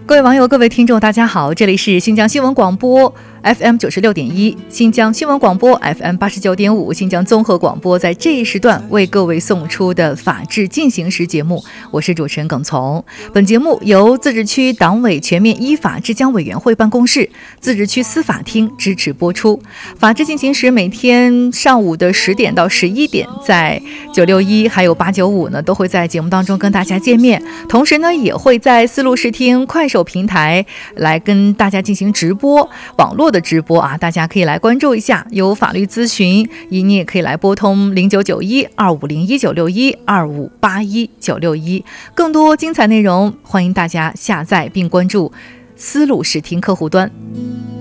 各位网友、各位听众，大家好，这里是新疆新闻广播 FM 96.1，新疆新闻广播 FM 89.5，新疆综合广播在这一时段为各位送出的法治进行时节目，我是主持人耿从。本节目由自治区党委全面依法治疆委员会办公室、自治区司法厅支持播出。法治进行时每天上午的10点到11点，在961还有895呢，都会在节目当中跟大家见面，同时呢，也会在丝路视听、快手平台来跟大家进行直播，网络的直播啊，大家可以来关注一下。有法律咨询，你也可以来拨通099125019612581961。更多精彩内容，欢迎大家下载并关注丝路视听客户端。